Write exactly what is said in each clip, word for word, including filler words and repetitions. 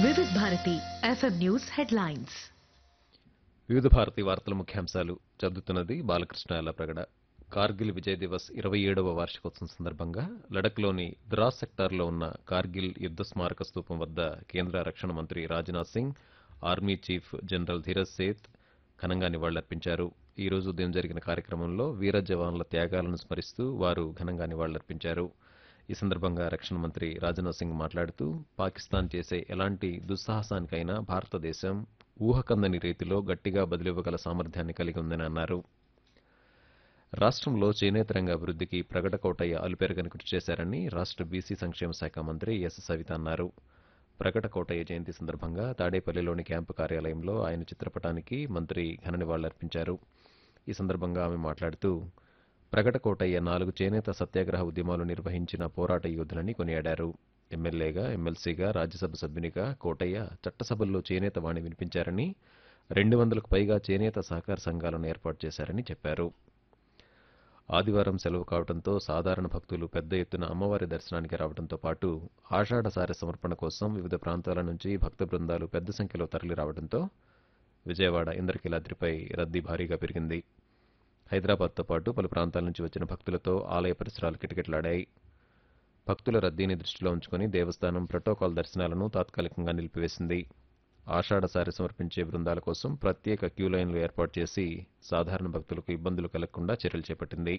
Vividh Bharati FM news headlines. వివిధ భారతి వార్తల ముఖ్యాంశాలు చదువుతున్నది బాలకృష్ణ ఎల్లప్రగడ. కార్గిల్ విజయ్ దివస్ ఇరవై ఏడవ వార్షికోత్సవం సందర్భంగా లడఖ్లోని ద్రాస్ సెక్టార్లో ఉన్న కార్గిల్ యుద్ధ స్మారక స్తూపం వద్ద కేంద్ర రక్షణ మంత్రి Rajnath Singh, army chief general Dheeraj Seth ఘనంగా నివాళులర్పించారు. ఈ రోజు ఉదయం జరిగిన కార్యక్రమంలో వీర జవాన్ల త్యాగాలను స్మరిస్తూ వారు ఘనంగా నివాళులర్పించారు. ఈ సందర్భంగా రక్షణ మంత్రి రాజ్నాథ్ సింగ్ మాట్లాడుతూ పాకిస్తాన్ చేసే ఎలాంటి దుస్సాహసానికైనా భారతదేశం ఊహకందని రీతిలో గట్టిగా బదిలివ్వగల సామర్థ్యాన్ని కలిగి ఉందని అన్నారు. రాష్ట్రంలో చేనేత రంగ అభివృద్ధికి ప్రగడ కోటయ్య అలుపెరగని కృషి చేశారని రాష్ట్ర బీసీ సంక్షేమ శాఖ మంత్రి ఎస్ సవిత అన్నారు. ప్రగడ కోటయ్య జయంతి సందర్భంగా తాడేపల్లిలోని క్యాంపు కార్యాలయంలో ఆయన చిత్రపటానికి మంత్రి ఘన నివాళులర్పించారు. ఈ సందర్భంగా ఆమె మాట్లాడుతూ ప్రగడ కోటయ్య నాలుగు చేనేత సత్యాగ్రహ ఉద్యమాలు నిర్వహించిన పోరాట యోధులని కొనియాడారు. ఎమ్మెల్యేగా, ఎమ్మెల్సీగా, రాజ్యసభ సభ్యునిగా కోటయ్య చట్టసభల్లో చేనేత వాణి వినిపించారని, రెండు వందలకు పైగా చేనేత సహకార సంఘాలను ఏర్పాటు చేశారని చెప్పారు. ఆదివారం సెలవు కావడంతో సాధారణ భక్తులు పెద్ద ఎత్తున అమ్మవారి దర్శనానికి రావడంతో పాటు ఆషాఢ సారె సమర్పణ కోసం వివిధ ప్రాంతాల నుంచి భక్త బృందాలు పెద్ద సంఖ్యలో తరలి రావడంతో విజయవాడ ఇంద్రకీలాద్రిపై రద్దీ భారీగా పెరిగింది. హైదరాబాద్తో పాటు పలు ప్రాంతాల నుంచి వచ్చిన భక్తులతో ఆలయ పరిసరాలు కిటకిటలాడాయి. భక్తుల రద్దీని దృష్టిలో ఉంచుకుని దేవస్థానం ప్రోటోకాల్ దర్శనాలను తాత్కాలికంగా నిలిపివేసింది. ఆషాఢ సారె సమర్పించే బృందాల కోసం ప్రత్యేక క్యూ లైన్లు ఏర్పాటు చేసి సాధారణ భక్తులకు ఇబ్బందులు కలగకుండా చర్యలు చేపట్టింది.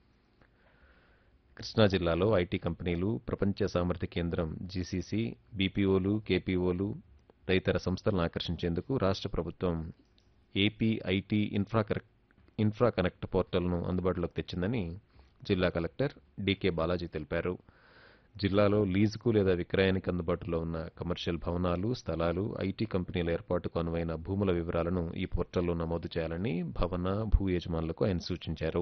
కృష్ణా జిల్లాలో ఐటీ కంపెనీలు, ప్రపంచ సామర్థ్య కేంద్రం జీసీసీ, బీపీఓలు, కేపీఓలు, తదితర సంస్థలను ఆకర్షించేందుకు రాష్ట్ర ప్రభుత్వం AP IT infra infra connect పోర్టల్ను అందుబాటులోకి తెచ్చిందని జిల్లా కలెక్టర్ డీకే బాలాజీ తెలిపారు. జిల్లాలో లీజుకు లేదా విక్రయానికి అందుబాటులో ఉన్న కమర్షియల్ భవనాలు, స్థలాలు, ఐటీ కంపెనీల ఏర్పాటుకు అనువైన భూముల వివరాలను ఈ పోర్టల్లో నమోదు చేయాలని భవన, భూ యజమానులకు ఆయన సూచించారు.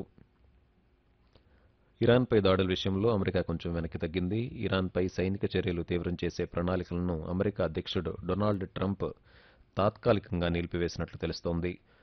ఇరాన్పై దాడుల విషయంలో అమెరికా కొంచెం వెనక్కి తగ్గింది. ఇరాన్పై సైనిక చర్యలు తీవ్రం చేసే ప్రణాళికలను అమెరికా అధ్యక్షుడు డొనాల్డ్ ట్రంప్ తాత్కాలికంగా నిలిపివేసినట్లు తెలుస్తోంది.